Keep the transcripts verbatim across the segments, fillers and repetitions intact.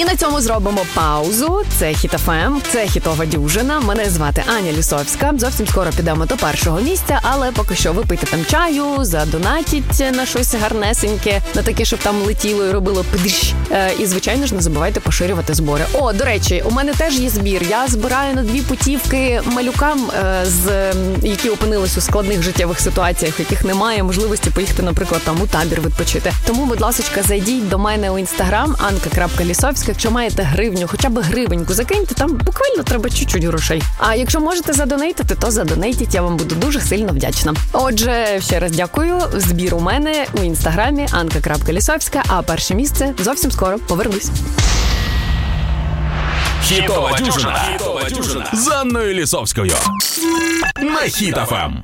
І на цьому зробимо паузу. Це Хіт еф ем, це хітова дюжина. Мене звати Аня Лісовська. Зовсім скоро підемо до першого місця, але поки що випийте там чаю, задонатіть на щось гарнесеньке, на таке, щоб там летіло і робило пдріщ. Е, і, звичайно ж, не забувайте поширювати збори. О, до речі, у мене теж є збір. Я збираю на дві путівки малюкам, е, з, які опинились у складних життєвих ситуаціях, в яких немає можливості поїхати, наприклад, там у табір відпочити. Тому, будь ласочка, зайдіть до мене у інстаграм анка крапка лісовська. Якщо маєте гривню, хоча б гривеньку закиньте, там буквально треба чуть-чуть грошей. А якщо можете задонейтити, то задонейтіть, я вам буду дуже сильно вдячна. Отже, ще раз дякую. Збір у мене у інстаграмі анка крапка лісовська, а перше місце зовсім скоро повернусь. Хітова дюжина. Хітова дюжина з Анною Лісовською на Хіт еф ем.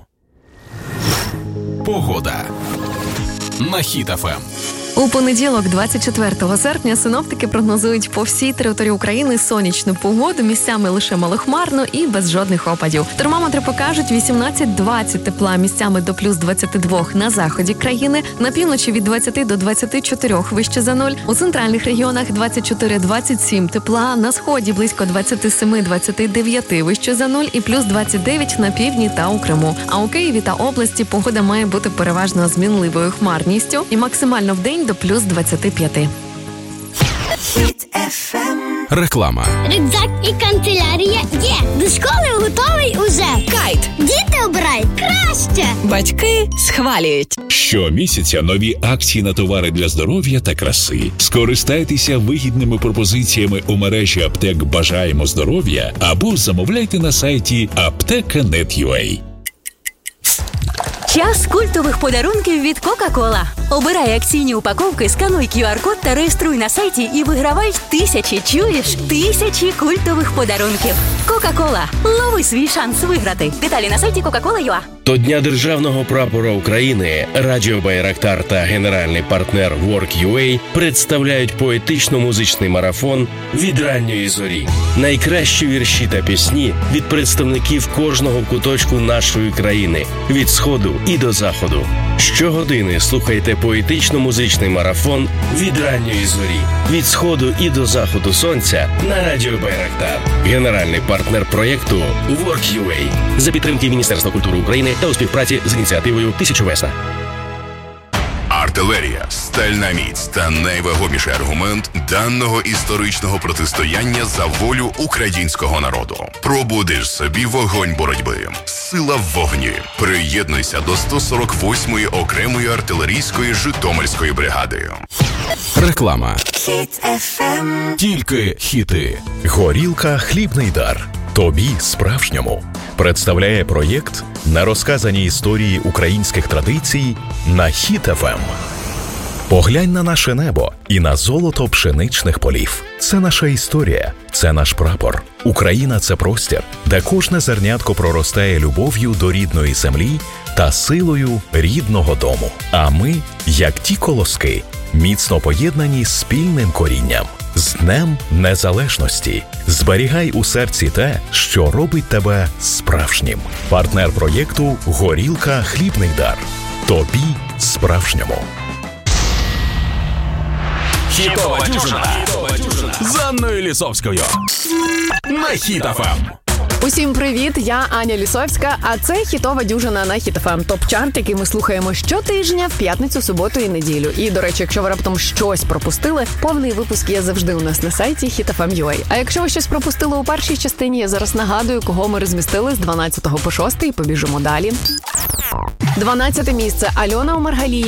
Погода на Хіт еф ем. У понеділок, двадцять четвертого серпня, синоптики прогнозують по всій території України сонячну погоду, місцями лише малохмарно і без жодних опадів. Термометри покажуть вісімнадцять-двадцять тепла, місцями до плюс двадцять два на заході країни, на півночі від двадцять до двадцяти чотирьох вище за нуль, у центральних регіонах двадцять чотири - двадцять сім тепла, на сході близько двадцять сім - двадцять дев'ять вище за нуль і плюс двадцять дев'ять на півдні та у Криму. А у Києві та області погода має бути переважно змінливою хмарністю і максимально в день до плюс двадцять п'ять. Хіт еф ем. Реклама. Рюкзак і канцелярія є. До школи готовий уже. Кайт. Діти обирають краще. Батьки схвалюють. Щомісяця нові акції на товари для здоров'я та краси. Скористайтеся вигідними пропозиціями у мережі аптек «Бажаємо здоров'я» або замовляйте на сайті аптека крапка нет крапка ю а. Час культових подарунків від Кока-Кола. Обирай акційні упаковки, скануй кю ар-код та реєструй на сайті і вигравай тисячі, чуєш? Тисячі культових подарунків. Кока-Кола. Лови свій шанс виграти. Деталі на сайті кока кола крапка ю а. До Дня Державного прапора України Радіо Байрактар та генеральний партнер Work.ua представляють поетично-музичний марафон «Від ранньої зорі». Найкращі вірші та пісні від представників кожного куточку нашої країни, від сходу і до заходу. Щогодини слухайте поетично-музичний марафон «Від ранньої зорі». Від сходу і до заходу сонця на Радіо Байрактар. Генеральний партнер проєкту Work.ua. За підтримки Міністерства культури України та у співпраці з ініціативою «Тисяча весна». Артилерія, стальна міць та найвагоміший аргумент даного історичного протистояння за волю українського народу. Пробудиш собі вогонь боротьби. Сила в вогні. Приєднуйся до сто сорок восьмої окремої артилерійської Житомирської бригади. Реклама. Хіт еф ем. Тільки хіти. Горілка «Хлібний дар». Тобі справжньому. Представляє проєкт на розказані історії українських традицій на Хіт еф ем. Поглянь на наше небо і на золото пшеничних полів. Це наша історія, це наш прапор. Україна – це простір, де кожне зернятко проростає любов'ю до рідної землі та силою рідного дому. А ми, як ті колоски, міцно поєднані спільним корінням. З Днем Незалежності! Зберігай у серці те, що робить тебе справжнім. Партнер проєкту «Горілка «Хлібний дар». Тобі справжньому. Хітова дюжина. Хітова дюжина з Анною Лісовською на Хіт еф ем. Усім привіт, я Аня Лісовська, а це хітова дюжина на Хіт еф ем. Топ-чарт, який ми слухаємо щотижня в п'ятницю, суботу і неділю. І, до речі, якщо ви раптом щось пропустили, повний випуск є завжди у нас на сайті хіт еф ем крапка ю а. А якщо ви щось пропустили у першій частині, я зараз нагадую, кого ми розмістили з дванадцятого по шостий і побіжимо далі. дванадцяте місце. Альона Омаргалієва.